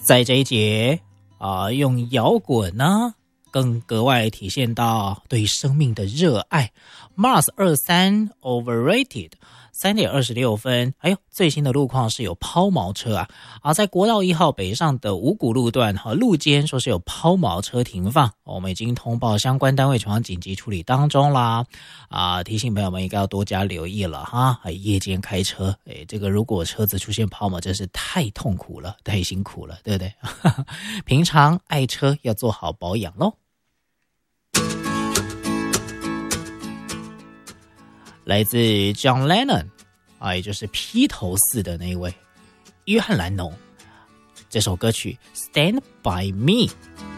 在这一节用摇滚呢，更格外体现到对生命的热爱。Mars 23 Overrated 3:26分。哎呦，最新的路况是有抛锚车在国道1号北上的五股路段路肩说是有抛锚车停放，我们已经通报相关单位前往紧急处理当中啦。提醒朋友们应该要多加留意了哈。夜间开车，这个如果车子出现抛锚，真是太痛苦了，太辛苦了，对不对？平常爱车要做好保养咯。来自 John Lennon 也就是披头四的那一位约翰兰农，这首歌曲 Stand By Me。